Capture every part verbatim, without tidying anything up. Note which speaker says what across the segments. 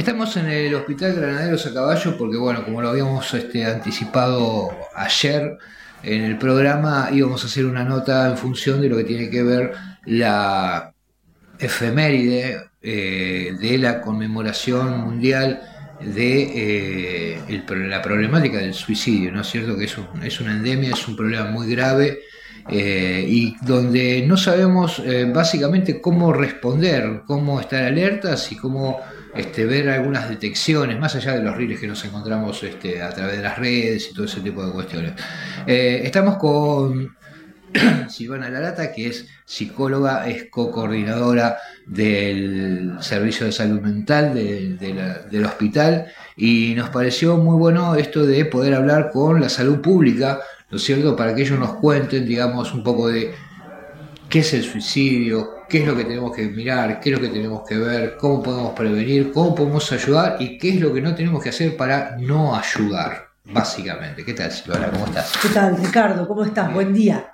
Speaker 1: Estamos en el Hospital Granaderos a Caballo porque, bueno, como lo habíamos este, anticipado ayer en el programa, íbamos a hacer una nota en función de lo que tiene que ver la efeméride eh, de la conmemoración mundial de eh, el, la problemática del suicidio, ¿no es cierto? Que es, un, es una endemia, es un problema muy grave eh, y donde no sabemos eh, básicamente cómo responder, cómo estar alertas y cómo este, ver algunas detecciones, más allá de los reels que nos encontramos este, a través de las redes y todo ese tipo de cuestiones. Eh, estamos con Silvana Larata, que es psicóloga, es co-coordinadora del Servicio de Salud Mental de, de la, del hospital, y nos pareció muy bueno esto de poder hablar con la salud pública, ¿no es cierto?, para que ellos nos cuenten, digamos, un poco de qué es el suicidio, qué es lo que tenemos que mirar, qué es lo que tenemos que ver, cómo podemos prevenir, cómo podemos ayudar y qué es lo que no tenemos que hacer para no ayudar. Básicamente. ¿Qué tal, Silvana? ¿Cómo estás?
Speaker 2: ¿Qué tal, Ricardo? ¿Cómo estás? Bien. Buen día.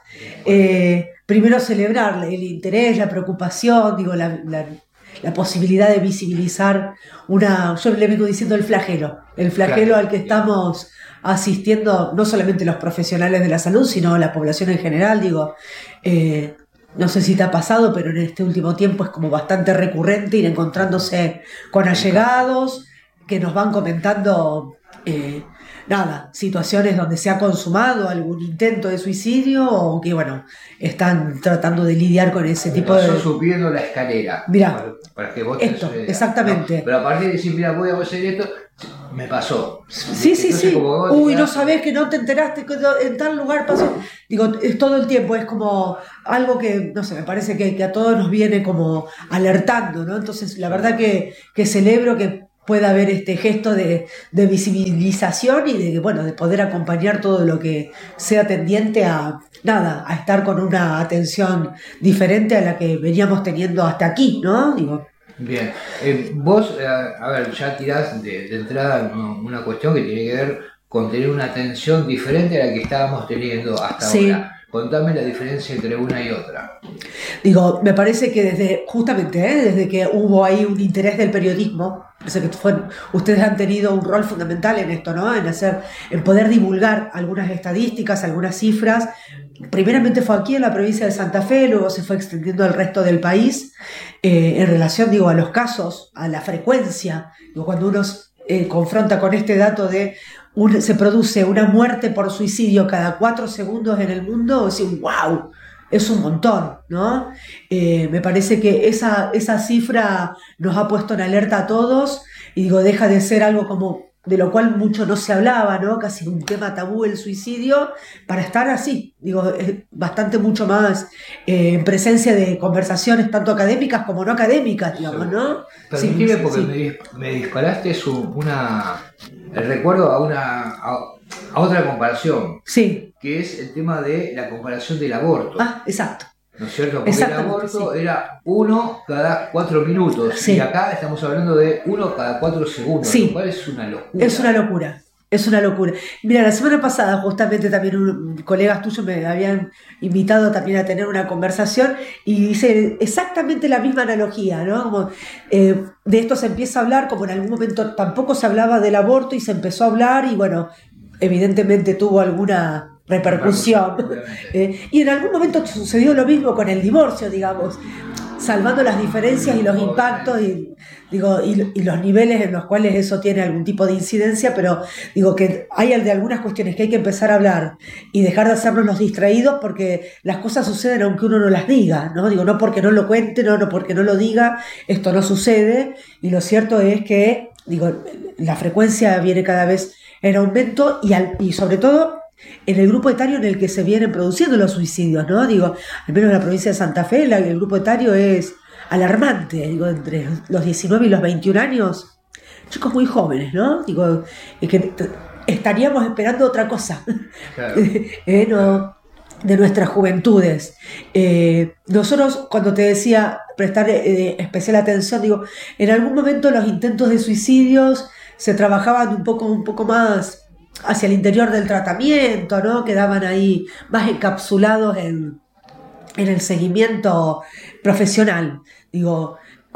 Speaker 2: Eh, primero celebrar el interés, la preocupación, digo, la, la, la posibilidad de visibilizar una, yo le vengo diciendo el flagelo, el flagelo claro, al que estamos asistiendo no solamente los profesionales de la salud, sino la población en general, digo, eh, no sé si te ha pasado, pero en este último tiempo es como bastante recurrente ir encontrándose con allegados que nos van comentando eh, nada, situaciones donde se ha consumado algún intento de suicidio o que, bueno, están tratando de lidiar con ese
Speaker 1: me
Speaker 2: tipo
Speaker 1: pasó
Speaker 2: de...
Speaker 1: subiendo la escalera.
Speaker 2: Mirá,
Speaker 1: para, para que vos
Speaker 2: esto,
Speaker 1: te
Speaker 2: exactamente.
Speaker 1: No, pero a partir de decir, mira, voy a hacer esto, me pasó.
Speaker 2: Sí, sí, sí. Uy, no sabés que no te enteraste que en tal lugar pasó. Digo, es todo el tiempo, es como algo que, no sé, me parece que, que a todos nos viene como alertando, ¿no? Entonces, la verdad que, que celebro que pueda haber este gesto de, de visibilización y de, bueno, de poder acompañar todo lo que sea tendiente a, nada, a estar con una atención diferente a la que veníamos teniendo hasta aquí, ¿no? Digo.
Speaker 1: Bien, eh, vos, eh, a ver, ya tirás de, de entrada una cuestión que tiene que ver con tener una atención diferente a la que estábamos teniendo hasta
Speaker 2: sí.
Speaker 1: ahora. Contame la diferencia entre una y otra.
Speaker 2: Digo, me parece que desde, justamente, ¿eh? desde que hubo ahí un interés del periodismo, parece que fue, ustedes han tenido un rol fundamental en esto, ¿no? En hacer, en poder divulgar algunas estadísticas, algunas cifras. Primeramente fue aquí en la provincia de Santa Fe, luego se fue extendiendo al resto del país, eh, en relación, digo, a los casos, a la frecuencia. Digo, cuando uno eh, confronta con este dato de un, se produce una muerte por suicidio cada cuatro segundos en el mundo, decir, wow, es un montón, ¿no? Eh, me parece que esa, esa cifra nos ha puesto en alerta a todos y digo, deja de ser algo como de lo cual mucho no se hablaba, ¿no? Casi un tema tabú el suicidio, para estar así, digo, es bastante mucho más eh, en presencia de conversaciones tanto académicas como no académicas, digamos, ¿no?
Speaker 1: Permitime,
Speaker 2: sí,
Speaker 1: porque
Speaker 2: sí.
Speaker 1: Me, me disparaste su, una, el recuerdo a una a, a otra comparación,
Speaker 2: sí,
Speaker 1: que es el tema de la comparación del aborto.
Speaker 2: Ah, exacto.
Speaker 1: ¿No es cierto? Porque el aborto sí. era uno cada cuatro minutos sí. y acá estamos hablando de uno cada cuatro segundos,
Speaker 2: sí.
Speaker 1: lo cual es una locura.
Speaker 2: Es una locura, es una locura. Mira, la semana pasada justamente también un, colegas tuyos me habían invitado también a tener una conversación y hice exactamente la misma analogía, ¿no? Como, eh, de esto se empieza a hablar, como en algún momento tampoco se hablaba del aborto y se empezó a hablar y bueno, evidentemente tuvo alguna repercusión. Eh, y en algún momento sucedió lo mismo con el divorcio, digamos, salvando las diferencias y los impactos y, digo, y, y los niveles en los cuales eso tiene algún tipo de incidencia, pero digo que hay de algunas cuestiones que hay que empezar a hablar y dejar de hacernos los distraídos porque las cosas suceden aunque uno no las diga, ¿no? Digo, no porque no lo cuente, no, no porque no lo diga, esto no sucede y lo cierto es que, digo, la frecuencia viene cada vez en aumento y, al, y sobre todo en el grupo etario en el que se vienen produciendo los suicidios, ¿no? Digo, al menos en la provincia de Santa Fe, la, el grupo etario es alarmante, digo, entre los diecinueve y los veintiún años, chicos muy jóvenes, ¿no? Digo, es que t- estaríamos esperando otra cosa, claro. eh, no, de nuestras juventudes. Eh, nosotros, cuando te decía prestar eh, especial atención, digo, en algún momento los intentos de suicidios se trabajaban un poco, un poco más hacia el interior del tratamiento, ¿no? Quedaban ahí más encapsulados en, en el seguimiento profesional. Digo,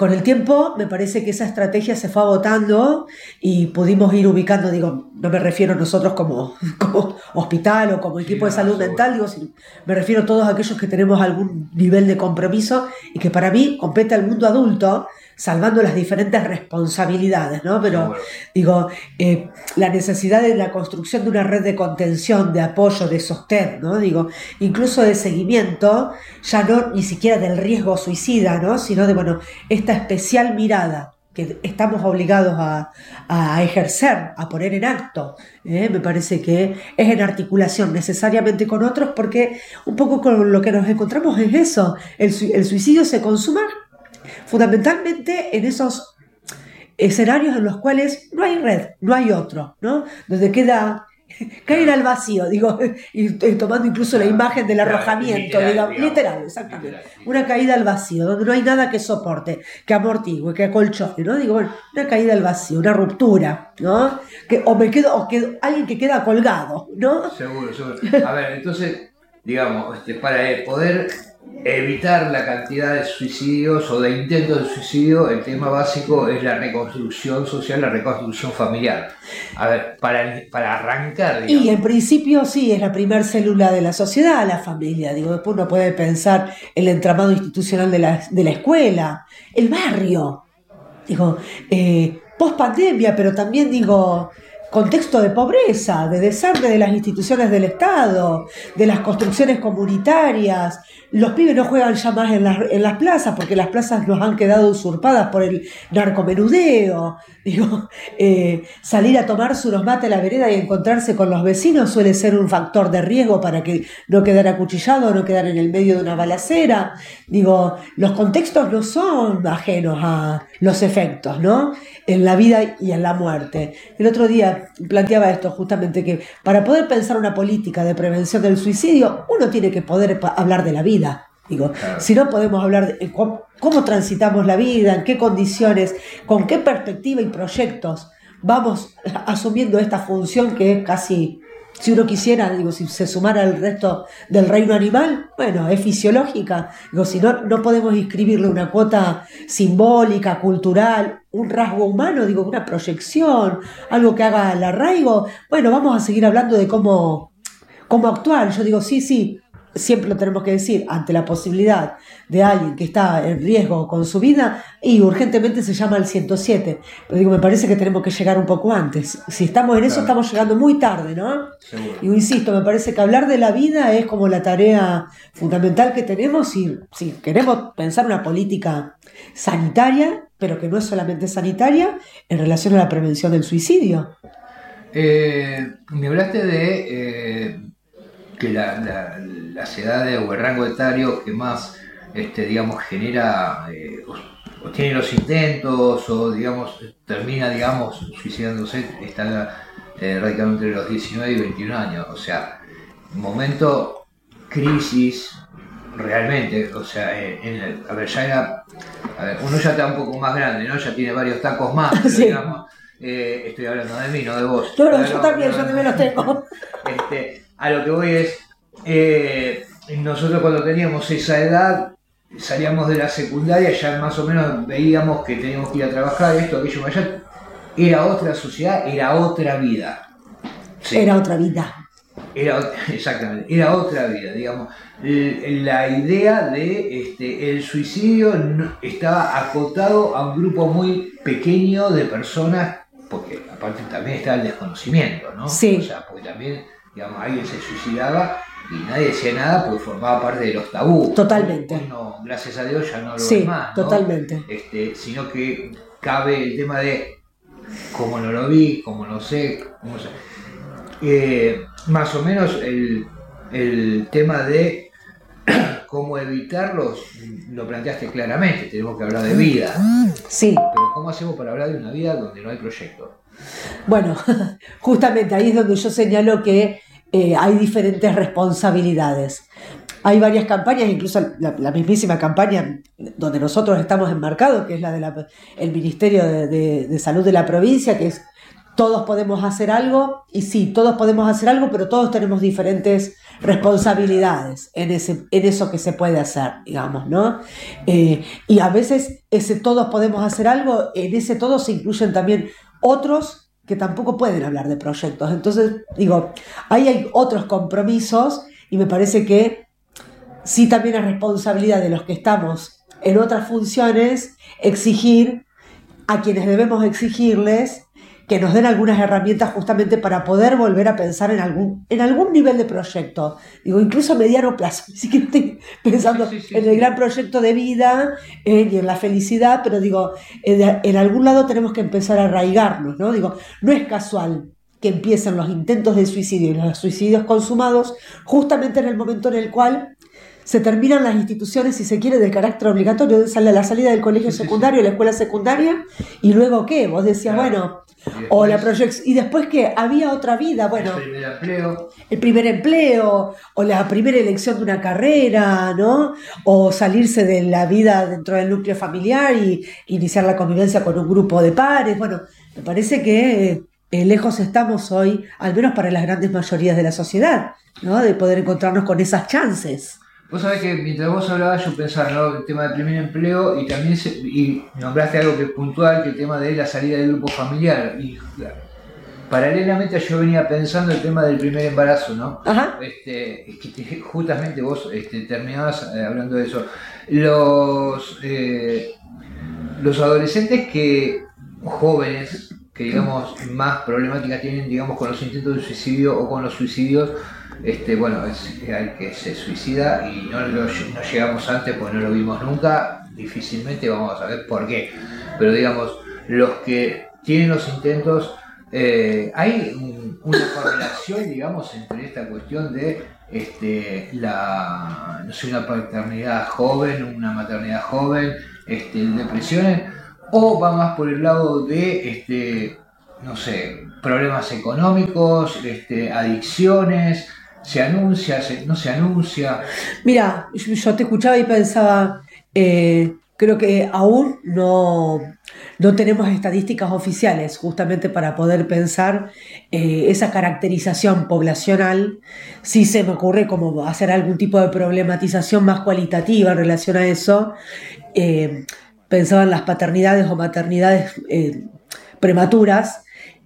Speaker 2: con el tiempo me parece que esa estrategia se fue agotando y pudimos ir ubicando, digo, no me refiero a nosotros como, como hospital o como equipo
Speaker 1: Sí,
Speaker 2: de salud
Speaker 1: no,
Speaker 2: mental, digo, sino me refiero a todos aquellos que tenemos algún nivel de compromiso y que para mí compete al mundo adulto, salvando las diferentes responsabilidades, ¿no? Pero,
Speaker 1: seguro.
Speaker 2: digo, eh, la necesidad de la construcción de una red de contención, de apoyo, de sostén, ¿no? Digo, incluso de seguimiento, ya no ni siquiera del riesgo suicida, ¿no? Sino de, bueno, esta especial mirada que estamos obligados a, a ejercer, a poner en acto, ¿eh? Me parece que es en articulación necesariamente con otros, porque un poco con lo que nos encontramos es eso, el, el suicidio se consuma fundamentalmente en esos escenarios en los cuales no hay red, no hay otro, ¿no? Donde queda caer al vacío, digo, y, y tomando incluso la imagen del arrojamiento,
Speaker 1: Literal,
Speaker 2: digamos,
Speaker 1: digamos.
Speaker 2: literal, exactamente,
Speaker 1: Literal, literal.
Speaker 2: una caída al vacío, donde no hay nada que soporte, que amortigue, que acolchone, ¿no? Digo, bueno, una caída al vacío, una ruptura, ¿no? Que, o me quedo, o quedo, alguien que queda colgado, ¿no?
Speaker 1: Seguro, seguro. A ver, entonces, digamos, este, para poder evitar la cantidad de suicidios o de intentos de suicidio, el tema básico es la reconstrucción social, la reconstrucción familiar. A ver, para, para arrancar, digamos.
Speaker 2: Y en principio sí, es la primer célula de la sociedad, la familia. Digo, después uno puede pensar el entramado institucional de la, de la escuela, el barrio. Digo, eh, post pandemia, pero también digo, contexto de pobreza, de desarme de las instituciones del Estado, de las construcciones comunitarias. Los pibes no juegan ya más en las, en las plazas porque las plazas nos han quedado usurpadas por el narcomenudeo. Digo, eh, salir a tomarse unos mates a la vereda y encontrarse con los vecinos suele ser un factor de riesgo para que no quedar acuchillado o no quedar en el medio de una balacera. Digo, los contextos no son ajenos a los efectos, ¿no? En la vida y en la muerte. El otro día planteaba esto justamente, que para poder pensar una política de prevención del suicidio, uno tiene que poder pa- hablar de la vida. Digo,
Speaker 1: Claro.
Speaker 2: si no podemos hablar de cómo, cómo transitamos la vida, en qué condiciones, con qué perspectiva y proyectos vamos asumiendo esta función que es casi, si uno quisiera, digo, si se sumara al resto del reino animal, bueno, es fisiológica. Digo, si no, no podemos inscribirle una cuota simbólica, cultural, un rasgo humano, digo, una proyección, algo que haga el arraigo, bueno, vamos a seguir hablando de cómo, cómo actuar. Yo digo, sí, sí, siempre lo tenemos que decir, ante la posibilidad de alguien que está en riesgo con su vida, y urgentemente se llama al ciento siete. Pero digo, me parece que tenemos que llegar un poco antes. Si estamos en eso,
Speaker 1: Claro.
Speaker 2: estamos llegando muy tarde, ¿no?
Speaker 1: Seguro.
Speaker 2: Y insisto, me parece que hablar de la vida es como la tarea fundamental que tenemos si, si queremos pensar una política sanitaria, pero que no es solamente sanitaria, en relación a la prevención del suicidio.
Speaker 1: Eh, me hablaste de eh, que la, la, las edades o el rango etario que más, este, digamos, genera eh, o, o tiene los intentos o, digamos, termina, digamos, suicidándose, está eh, radicando entre los diecinueve y veintiún años. O sea, momento crisis, realmente. O sea, eh, en el, a ver, ya era, a ver, uno ya está un poco más grande, ¿no? Ya tiene varios tacos más, pero,
Speaker 2: Sí.
Speaker 1: digamos, eh, estoy hablando de mí, no de vos.
Speaker 2: No, no,
Speaker 1: Pero,
Speaker 2: yo también,
Speaker 1: no,
Speaker 2: yo
Speaker 1: no,
Speaker 2: también los tengo.
Speaker 1: Este, a lo que voy es, eh, nosotros cuando teníamos esa edad, salíamos de la secundaria, ya más o menos veíamos que teníamos que ir a trabajar, esto, aquello, allá. Era otra sociedad, era otra vida. Sí.
Speaker 2: Era otra vida.
Speaker 1: Era, exactamente, era otra vida, digamos. La idea de este, el suicidio no, estaba acotado a un grupo muy pequeño de personas, porque aparte también está el desconocimiento, ¿no?
Speaker 2: Sí.
Speaker 1: O sea, porque también, digamos, alguien se suicidaba y nadie decía nada porque formaba parte de los tabús.
Speaker 2: Totalmente.
Speaker 1: Hoy no, gracias a Dios ya no lo
Speaker 2: Sí,
Speaker 1: hay más, ¿no?
Speaker 2: totalmente.
Speaker 1: Este, sino que cabe el tema de cómo no lo vi, cómo no sé, cómo sé. Eh, más o menos el, el tema de cómo evitarlos lo planteaste claramente, tenemos que hablar de vida,
Speaker 2: Sí.
Speaker 1: pero ¿cómo hacemos para hablar de una vida donde no hay proyecto?
Speaker 2: Bueno, justamente ahí es donde yo señalo que eh, hay diferentes responsabilidades. Hay varias campañas, incluso la, la mismísima campaña donde nosotros estamos enmarcados, que es la del Ministerio de, de, de Salud de la provincia, que es todos podemos hacer algo, y sí, todos podemos hacer algo, pero todos tenemos diferentes responsabilidades en, ese, en eso que se puede hacer, digamos, ¿no? Eh, y a veces ese todos podemos hacer algo, en ese todos se incluyen también otros que tampoco pueden hablar de proyectos. Entonces, digo, ahí hay otros compromisos y me parece que sí también es responsabilidad de los que estamos en otras funciones exigir a quienes debemos exigirles que nos den algunas herramientas justamente para poder volver a pensar en algún, en algún nivel de proyecto, digo, incluso a mediano plazo, ni siquiera estoy pensando sí, sí, sí, en el sí. gran proyecto de vida eh, y en la felicidad, pero digo, en, en algún lado tenemos que empezar a arraigarnos, ¿no? Digo, no es casual que empiecen los intentos de suicidio y los suicidios consumados justamente en el momento en el cual se terminan las instituciones, si se quiere, de carácter obligatorio, de la salida del colegio sí, secundario, sí, sí. la escuela secundaria, y luego ¿qué? Vos decías, claro. bueno, después, o la proyección, y después que había otra vida, bueno,
Speaker 1: el primer empleo,
Speaker 2: el primer empleo, o la primera elección de una carrera, ¿no? O salirse de la vida dentro del núcleo familiar y iniciar la convivencia con un grupo de pares. Bueno, me parece que eh, lejos estamos hoy, al menos para las grandes mayorías de la sociedad, ¿no? De poder encontrarnos con esas chances.
Speaker 1: Vos sabés que mientras vos hablabas yo pensaba, ¿no? El tema del primer empleo y también se, y nombraste algo que es puntual, que el tema de la salida del grupo familiar. Y claro, paralelamente yo venía pensando el tema del primer embarazo, ¿no?
Speaker 2: Ajá.
Speaker 1: Este, es que te, justamente vos este, terminabas eh, hablando de eso. Los, eh, los adolescentes que jóvenes, que digamos más problemáticas tienen, digamos, con los intentos de suicidio o con los suicidios, Este, bueno, es el que se suicida y no, lo, no llegamos antes porque no lo vimos nunca, difícilmente vamos a saber por qué, pero digamos, los que tienen los intentos, eh, hay un, una correlación, digamos, entre esta cuestión de este, la, no sé, una paternidad joven, una maternidad joven, este, depresiones, o va más por el lado de, este, no sé, problemas económicos, este, adicciones. ¿Se anuncia? Se, ¿No se anuncia?
Speaker 2: Mira, yo te escuchaba y pensaba, eh, creo que aún no, no tenemos estadísticas oficiales justamente para poder pensar eh, esa caracterización poblacional. Sí se me ocurre como hacer algún tipo de problematización más cualitativa en relación a eso. Eh, pensaba en las paternidades o maternidades eh, prematuras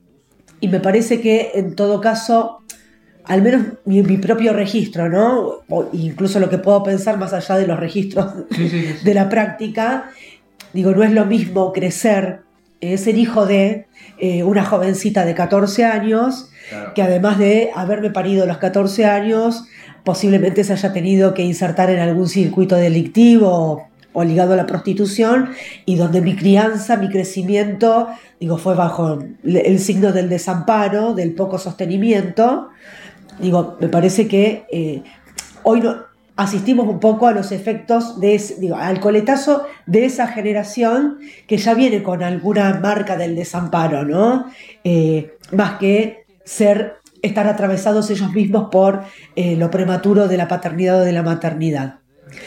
Speaker 2: y me parece que en todo caso, al menos mi, mi propio registro, ¿no? O incluso lo que puedo pensar más allá de los registros
Speaker 1: sí, sí, sí.
Speaker 2: de la práctica, digo, no es lo mismo crecer, eh, ser hijo de eh, una jovencita de catorce años, claro. que además de haberme parido a los catorce años, posiblemente se haya tenido que insertar en algún circuito delictivo o ligado a la prostitución, y donde mi crianza, mi crecimiento, digo, fue bajo el signo del desamparo, del poco sostenimiento. Digo, me parece que eh, hoy no, asistimos un poco a los efectos, de ese, digo, al coletazo de esa generación que ya viene con alguna marca del desamparo, ¿no? Eh, más que ser, estar atravesados ellos mismos por eh, lo prematuro de la paternidad o de la maternidad.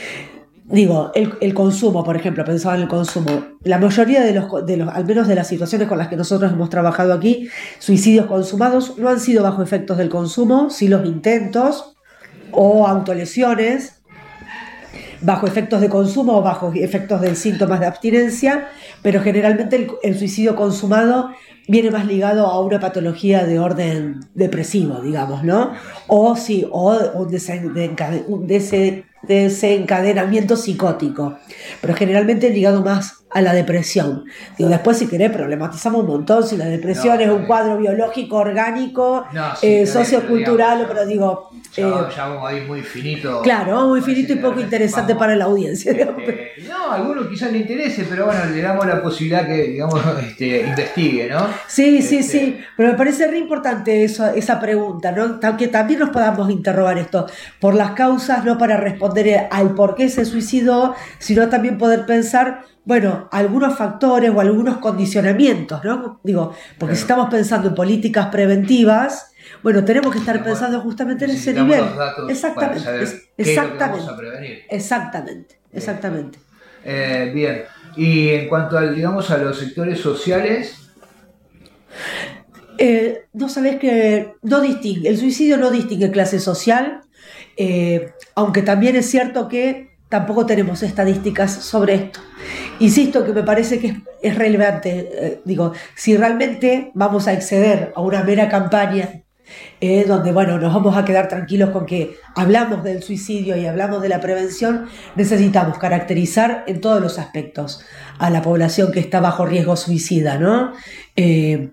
Speaker 2: Digo, el, el consumo, por ejemplo, pensaba en el consumo. La mayoría de los, de los, al menos de las situaciones con las que nosotros hemos trabajado aquí, suicidios consumados, no han sido bajo efectos del consumo, sí los intentos o autolesiones, bajo efectos de consumo o bajo efectos de síntomas de abstinencia, pero generalmente el, el suicidio consumado viene más ligado a una patología de orden depresivo, digamos, ¿no? O sí, o un, desencade, un dese, desencadenamiento psicótico, pero generalmente ligado más a la depresión. Digo, después, si querés, problematizamos un montón si la depresión no, es un cuadro biológico, orgánico, no, sí, eh, sociocultural, pero digo...
Speaker 1: Ya, eh, ya vamos ahí muy finito.
Speaker 2: Claro, muy finito y poco interesante vamos, para la audiencia.
Speaker 1: Este, no, a alguno quizás le interese, pero bueno, le damos la posibilidad que, digamos, este, investigue, ¿no?
Speaker 2: Sí,
Speaker 1: este,
Speaker 2: sí, sí, pero me parece re importante eso, esa pregunta, ¿no? Que también nos podamos interrogar esto, por las causas, no para responder al por qué se suicidó, sino también poder pensar, bueno, algunos factores o algunos condicionamientos, ¿no? Digo, porque claro. si estamos pensando en políticas preventivas, bueno, tenemos que estar pensando justamente en ese nivel.
Speaker 1: Los datos
Speaker 2: exactamente,
Speaker 1: para saber
Speaker 2: es,
Speaker 1: qué
Speaker 2: exactamente,
Speaker 1: es lo que vamos a prevenir.
Speaker 2: Exactamente, exactamente.
Speaker 1: Eh, bien, y en cuanto al, digamos, a los sectores sociales.
Speaker 2: Eh, no sabés que no distingue, el suicidio no distingue clase social, eh, aunque también es cierto que tampoco tenemos estadísticas sobre esto. Insisto que me parece que es, es relevante, eh, digo, si realmente vamos a acceder a una mera campaña eh, donde, bueno, nos vamos a quedar tranquilos con que hablamos del suicidio y hablamos de la prevención, necesitamos caracterizar en todos los aspectos a la población que está bajo riesgo suicida, ¿no? Eh,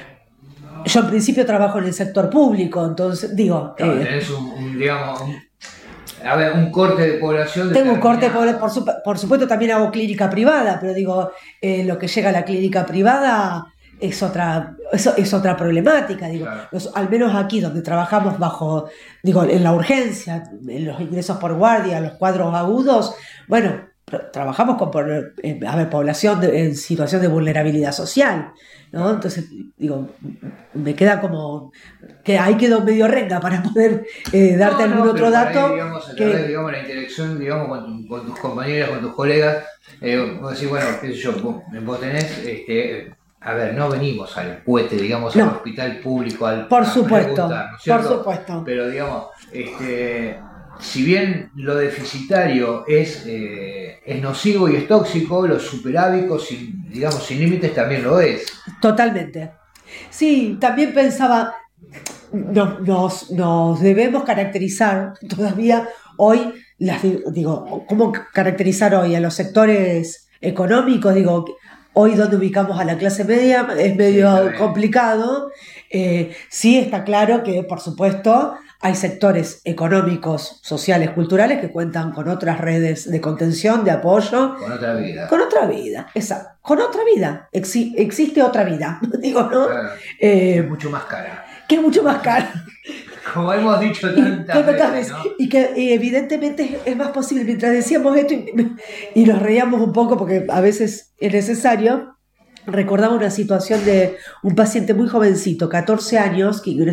Speaker 2: yo en principio trabajo en el sector público, entonces digo...
Speaker 1: Claro,
Speaker 2: eh,
Speaker 1: tenés un, un, digamos, un, a ver, un corte de población.
Speaker 2: Tengo un corte, por, por, su, por supuesto también hago clínica privada, pero digo, eh, lo que llega a la clínica privada es otra, es, es otra problemática, digo,
Speaker 1: Claro.
Speaker 2: los, al menos aquí donde trabajamos bajo, digo, en la urgencia, en los ingresos por guardia, los cuadros agudos, bueno, trabajamos con eh, a ver, población de, en situación de vulnerabilidad social, ¿no? Entonces, digo, me queda como que ahí quedó medio renga para poder eh, darte
Speaker 1: no,
Speaker 2: algún
Speaker 1: no,
Speaker 2: otro
Speaker 1: pero
Speaker 2: dato.
Speaker 1: ahí, digamos, a
Speaker 2: que,
Speaker 1: través, digamos, la interacción, digamos, con, con tus compañeras, con tus colegas, eh, vos decís, bueno, qué sé yo, vos, vos tenés, este, a ver, no venimos al puete, digamos,
Speaker 2: no,
Speaker 1: al hospital público, al
Speaker 2: por
Speaker 1: a
Speaker 2: supuesto,
Speaker 1: preguntar, ¿no es cierto?
Speaker 2: por supuesto.
Speaker 1: Pero, digamos, este, si bien lo deficitario es, eh, es nocivo y es tóxico, lo superávico, sin, digamos, sin límites también lo es.
Speaker 2: Totalmente. Sí, también pensaba, no, nos, nos debemos caracterizar todavía hoy, las, digo, ¿cómo caracterizar hoy a los sectores económicos? Digo, hoy donde ubicamos a la clase media es medio sí, complicado. Eh, sí está claro que, por supuesto, hay sectores económicos, sociales, culturales que cuentan con otras redes de contención, de apoyo.
Speaker 1: Con otra vida.
Speaker 2: Con otra vida, exacto. Con otra vida. Exi- existe otra vida, digo, ¿no?
Speaker 1: Claro.
Speaker 2: Eh,
Speaker 1: es mucho más cara.
Speaker 2: Que es mucho más cara.
Speaker 1: Como hemos dicho tantas
Speaker 2: y,
Speaker 1: veces,
Speaker 2: veces,
Speaker 1: ¿no?
Speaker 2: Y que y evidentemente es, es más posible. Mientras decíamos esto y, y nos reíamos un poco porque a veces es necesario, recordaba una situación de un paciente muy jovencito, catorce años, que ingresó